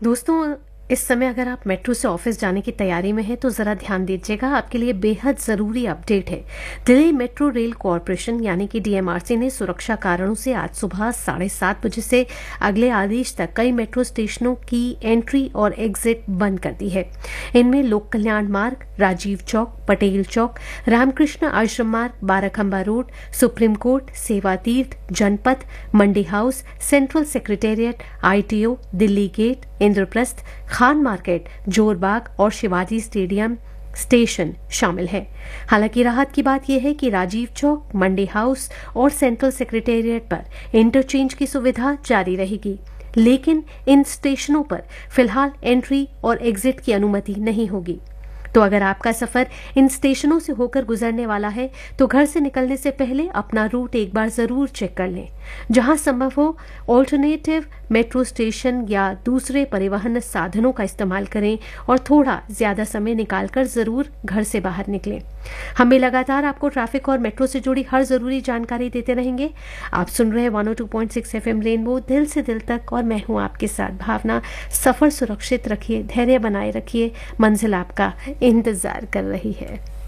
दोस्तों, इस समय अगर आप मेट्रो से ऑफिस जाने की तैयारी में हैं तो ज़रा ध्यान दीजिएगा, आपके लिए बेहद ज़रूरी अपडेट है। दिल्ली मेट्रो रेल कॉरपोरेशन यानी कि डीएमआरसी ने सुरक्षा कारणों से आज सुबह 7:30 बजे से अगले आदेश तक कई मेट्रो स्टेशनों की एंट्री और एग्जिट बंद कर दी है। इनमें लोक कल्याण मार्ग, राजीव चौक, पटेल चौक, रामकृष्ण आश्रम मार्ग, बाराखंबा रोड, सुप्रीम कोर्ट, सेवा तीर्थ, जनपथ, मंडी house, central secretariat, ITO, Delhi gate, Indraprastha, Khan market, Jorbagh और शिवाजी स्टेडियम स्टेशन शामिल है। हालांकि राहत की बात यह है कि राजीव चौक, मंडी हाउस और सेंट्रल सेक्रेटेरिएट पर इंटरचेंज की सुविधा जारी रहेगी, लेकिन इन स्टेशनों पर फिलहाल एंट्री और एग्जिट की अनुमति नहीं होगी। तो अगर आपका सफर इन स्टेशनों से होकर गुजरने वाला है तो घर से निकलने से पहले अपना रूट एक बार जरूर चेक कर लें। जहां संभव हो ऑल्टरनेटिव मेट्रो स्टेशन या दूसरे परिवहन साधनों का इस्तेमाल करें और थोड़ा ज्यादा समय निकालकर जरूर घर से बाहर निकलें। हमें लगातार आपको ट्रैफिक और मेट्रो से जुड़ी हर जरूरी जानकारी देते रहेंगे। आप सुन रहे हैं 102.6 FM रेनबो, दिल से दिल तक, और मैं हूं आपके साथ भावना। सफर सुरक्षित रखिए, धैर्य बनाए रखिए, मंजिल आपका इंतजार कर रही है।